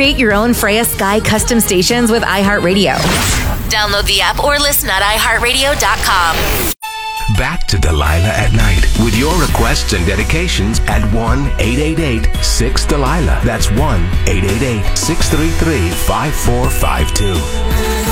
Create your own Freya Sky custom stations with iHeartRadio. Download the app or listen at iHeartRadio.com. Back to Delilah at Night with your requests and dedications at 1-888-6-DELILAH. That's 1-888-633-5452.